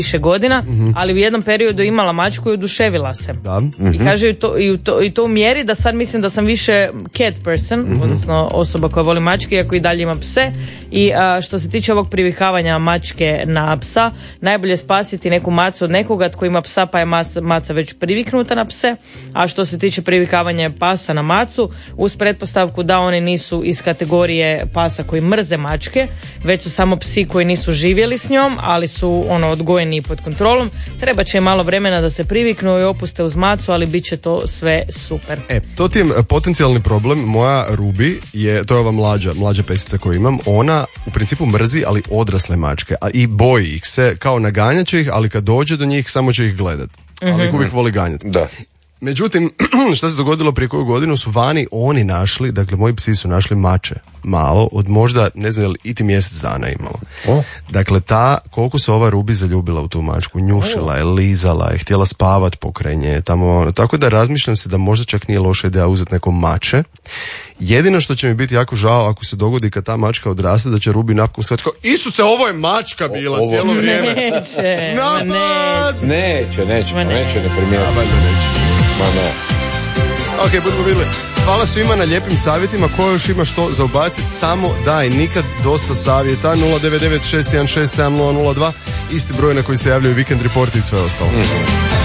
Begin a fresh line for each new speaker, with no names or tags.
više godina, ali u jednom periodu imala mačku i oduševila se.
Da.
I kaže i to u mjeri da sad mislim da sam više cat person, odnosno osoba koja voli mačke, iako i dalje ima pse. I što se tiče ovog privikavanja mačke na psa, najbolje spasiti neku macu od nekoga tko ima psa pa je maca već priviknuta na pse. A što se tiče privikavanja pasa na macu, uz pretpostavku da oni nisu iz kategorije pasa koji mrze mačke, već su samo psi koji nisu živjeli s njom, ali su odgojeni i pod kontrolom. Treba će im malo vremena da se priviknu i opuste uz macu, ali bit će to sve super.
To ti je potencijalni problem. Moja Ruby to je ova mlađa pesica koju imam, ona u principu mrzi, ali odrasle mačke, a i boji ih se, kao naganjat će ih, ali kad dođe do njih samo će ih gledat. Ali ih uvijek voli ganjati.
Da.
Međutim, šta se dogodilo prije koju godinu, su vani oni našli, dakle moji psi su našli mače malo, od možda, ne znam, iti mjesec dana imalo. Dakle, koliko se ova Ruby zaljubila u tu mačku, njušila je, lizala je, htjela spavat pokraj nje, tako da razmišljam se da možda čak nije loša ideja uzeti neko mače. Jedino što će mi biti jako žao ako se dogodi kad ta mačka odraste, da će Ruby napokon shvatiti kao, Isuse, ovo je mačka bila cijelo vrijeme.
Neće.
Neće, ne primijeti. Ma ne.
Ok, budemo vidjeli. Hvala svima na lijepim savjetima. Ko još ima što za ubaciti, samo daj. Nikad dosta savjeta. 099 616 7002. Isti broj na koji se javljaju Weekend Report i sve ostalo.